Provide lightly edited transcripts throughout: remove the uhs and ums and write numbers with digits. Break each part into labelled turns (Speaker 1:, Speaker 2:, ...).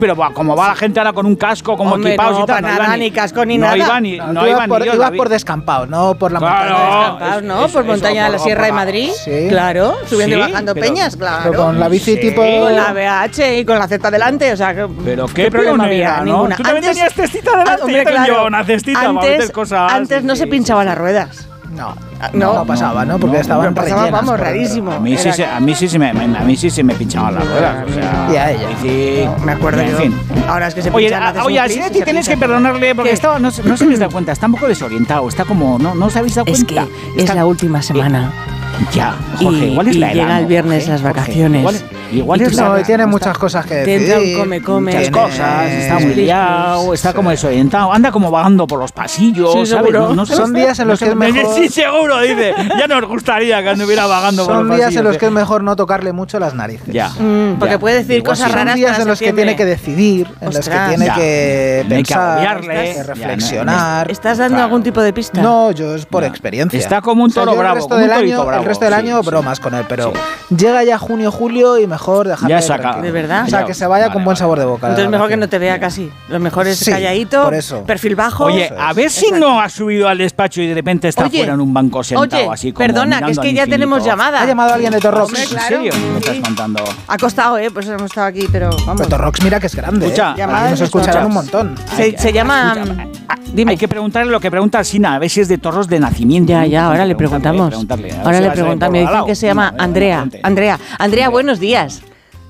Speaker 1: Pero como va la gente ahora con un casco, como equipados y tal.
Speaker 2: No, nada, ni casco ni nada.
Speaker 3: No iba por descampado, no por la montaña.
Speaker 2: ¿No? Por montaña de la Sierra de Madrid.
Speaker 3: Sí.
Speaker 2: Claro, subiendo y bajando peñas, claro.
Speaker 3: Pero con la bici tipo...
Speaker 2: Con la BH y con la cesta delante, o sea,
Speaker 1: pero qué problema había, ¿no?
Speaker 2: Ninguna.
Speaker 1: Tú también tenías cestita delante.
Speaker 2: Hombre, claro.
Speaker 1: Una cestita para meter cosas.
Speaker 2: Antes no se pinchaban las ruedas.
Speaker 3: No pasaba, ¿no? Porque estaban rellenas.
Speaker 2: Vamos, rarísimo.
Speaker 1: A mí sí se me pinchaban las ruedas. O sea,
Speaker 3: y a ella.
Speaker 2: Me acuerdo yo.
Speaker 1: En fin.
Speaker 2: Ahora es que se
Speaker 1: Oye,
Speaker 2: pinchan.
Speaker 1: Oye, al Sinetti tienes que perdonarle porque no se habéis dado cuenta. Está un poco desorientado. Está como... No os habéis dado cuenta.
Speaker 2: Es que es la última semana.
Speaker 1: Ya, Jorge, igual es la edad.
Speaker 2: Llega el viernes las vacaciones.
Speaker 1: Igual es la edad.
Speaker 3: Tiene muchas cosas que decir.
Speaker 2: Te entra un come.
Speaker 1: Muchas cosas. Está muy liado, está como desorientado. Anda como vagando por los pasillos,
Speaker 2: sí,
Speaker 1: ¿sabes?
Speaker 3: Son días en los que es mejor...
Speaker 1: Sí, seguro, dice. Ya nos gustaría que anduviera vagando por los pasillos.
Speaker 3: Son días en los que es mejor no tocarle mucho las narices.
Speaker 1: Ya.
Speaker 2: Porque puede decir cosas raras.
Speaker 3: Son días en los que tiene que decidir, en los que tiene que pensar, que reflexionar.
Speaker 2: ¿Estás dando algún tipo de pista?
Speaker 3: No, yo es por experiencia.
Speaker 1: Está como un toro bravo.
Speaker 3: El resto del año bromas con él, pero llega ya junio, julio y mejor dejarle tranquilo.
Speaker 2: ¿De verdad?
Speaker 3: O sea, que se vaya con buen sabor de boca.
Speaker 2: Entonces mejor que no te vea casi. Lo mejor es calladito, perfil bajo.
Speaker 1: Oye, a ver si no has subido al despacho y de repente está fuera en un banco sentado así como
Speaker 2: perdona, que es que ya tenemos llamada.
Speaker 3: Ha llamado alguien de Torrox.
Speaker 1: ¿En serio? ¿Me estás contando?
Speaker 2: Ha costado, pues hemos estado aquí, pero vamos.
Speaker 3: Pero Torrox mira que es grande.
Speaker 1: Escucha,
Speaker 3: nos escucharán un montón.
Speaker 2: Se llama...
Speaker 1: Dime. Hay que preguntarle lo que pregunta Sina, a ver si es de toros de nacimiento.
Speaker 2: Ya, ahora le preguntamos. Ahora le preguntamos. Me dicen que se llama Andrea. Andrea, buenos días.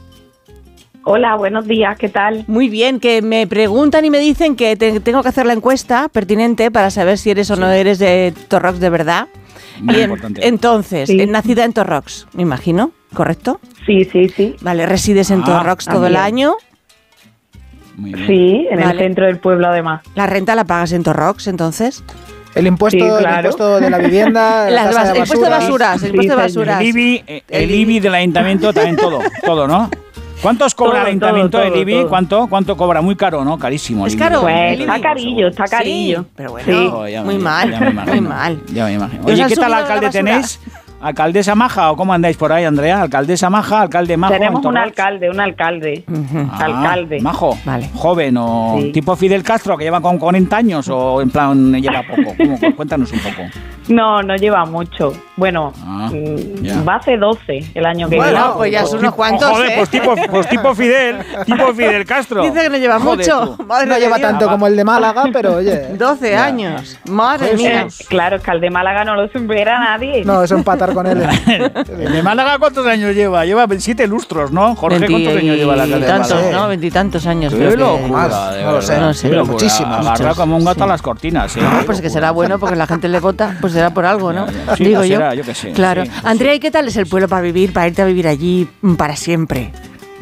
Speaker 4: Hola, buenos días, ¿qué tal?
Speaker 2: Muy bien, que me preguntan y me dicen que tengo que hacer la encuesta pertinente para saber si eres o no eres de Torrox de verdad.
Speaker 1: Muy importante.
Speaker 2: Entonces, nacida en Torrox, me imagino, ¿correcto?
Speaker 4: Sí.
Speaker 2: Vale, ¿resides en Torrox todo el año?
Speaker 1: Muy bien.
Speaker 4: Sí, en el centro del pueblo además.
Speaker 2: ¿La renta la pagas en Torrox entonces?
Speaker 3: El impuesto, el impuesto de la vivienda,
Speaker 2: el impuesto de basuras, el impuesto de basuras.
Speaker 1: El IBI del ayuntamiento también todo, ¿no? ¿Cuántos cobra el ayuntamiento el IBI? ¿Cuánto cobra? Muy caro, ¿no? Carísimo.
Speaker 2: Es caro.
Speaker 4: Pues está carillo.
Speaker 2: Sí, pero bueno, muy mal, muy mal.
Speaker 1: Ya me imagino. Oye, ¿qué tal alcalde tenéis? ¿Alcaldesa maja o cómo andáis por ahí, Andrea? ¿Alcaldesa maja, alcalde majo?
Speaker 4: Tenemos un alcalde. Alcalde.
Speaker 1: ¿Majo?
Speaker 2: Vale.
Speaker 1: ¿Joven o tipo Fidel Castro que lleva con 40 años o en plan lleva poco? Cuéntanos un poco.
Speaker 4: No lleva mucho. Bueno, va a ser 12 el año que viene.
Speaker 2: Bueno, pues ya son unos cuantos,
Speaker 1: Joder, pues tipo Fidel Castro.
Speaker 2: Dice que no lleva mucho.
Speaker 3: No lleva tanto como el de Málaga, pero oye.
Speaker 2: 12 años. Madre mía.
Speaker 4: Claro, es que el de Málaga no lo supera nadie.
Speaker 3: No, es empatar con él.
Speaker 1: ¿El de Málaga cuántos años lleva? Lleva 7 lustros, ¿no? Jorge, ¿cuántos años lleva la alcalde de Málaga?
Speaker 2: ¿no? 20 y tantos años.
Speaker 1: Qué locura,
Speaker 3: no sé, pero muchísimo.
Speaker 1: Agarra como un gato a las cortinas.
Speaker 2: No, pues que será bueno porque la gente le vota, pues será por algo, ¿no?
Speaker 1: Sí,
Speaker 2: digo yo.
Speaker 1: Yo qué sé.
Speaker 2: Claro.
Speaker 1: Sí,
Speaker 2: Andrea, ¿y qué tal es el pueblo para vivir, para irte a vivir allí para siempre?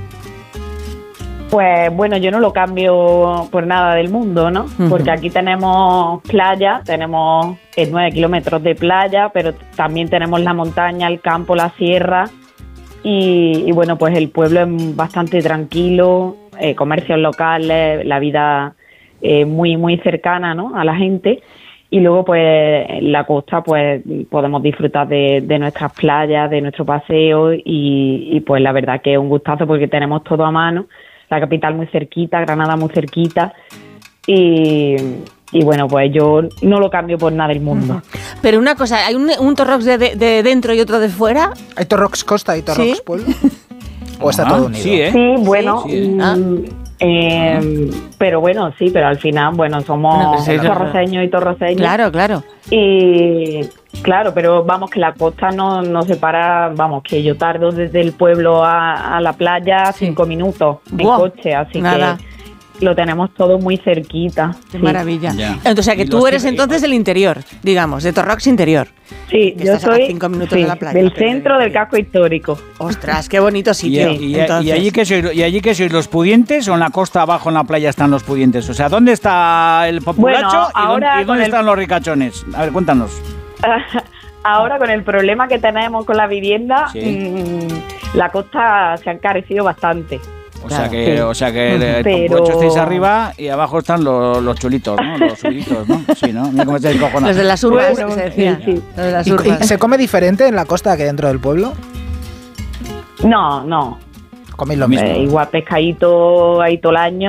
Speaker 4: Pues bueno, yo no lo cambio por nada del mundo, ¿no? Porque aquí tenemos playa, tenemos 9 kilómetros de playa, pero también tenemos la montaña, el campo, la sierra. Y bueno, pues el pueblo es bastante tranquilo, comercios locales, la vida muy, muy cercana, ¿no?, a la gente. Y luego, pues, en la costa, pues, podemos disfrutar de nuestras playas, de nuestro paseo y pues la verdad que es un gustazo porque tenemos todo a mano. La capital muy cerquita, Granada muy cerquita y bueno, pues yo no lo cambio por nada del mundo.
Speaker 2: Pero una cosa, ¿hay un Torrox de dentro y otro de fuera?
Speaker 3: ¿Hay Torrox Costa y Torrox Pueblo? ¿O está todo unido?
Speaker 1: Sí,
Speaker 4: Sí, bueno... pero bueno, sí, pero al final, bueno, somos torroceños y torroceños.
Speaker 2: Claro.
Speaker 4: Y claro, pero vamos, que la costa no separa, vamos, que yo tardo desde el pueblo a la playa 5 minutos en coche, así que lo tenemos todo muy cerquita.
Speaker 2: Qué maravilla. O sea, que tú eres entonces del interior, digamos, de Torrox interior.
Speaker 4: Sí,
Speaker 2: que
Speaker 4: yo soy
Speaker 2: 5 minutos de la playa.
Speaker 4: Del centro del casco histórico.
Speaker 2: Ostras, qué bonito sitio.
Speaker 1: ¿Y allí qué sois, los pudientes o en la costa abajo en la playa están los pudientes? O sea, ¿dónde está el populacho y dónde están los ricachones? A ver, cuéntanos.
Speaker 4: Ahora con el problema que tenemos con la vivienda, la costa se ha encarecido bastante.
Speaker 1: O sea que el populacho estáis arriba y abajo están los chulitos, ¿no? Los subitos, ¿no? Sí, ¿no? Mira cómo estáis cojonados.
Speaker 2: Los de las urbas, que se decía.
Speaker 4: Sí.
Speaker 2: Los de las urbas.
Speaker 3: ¿Y se come diferente en la costa que dentro del pueblo?
Speaker 4: No.
Speaker 3: Coméis lo mismo.
Speaker 4: Igual pescadito ahí todo el año.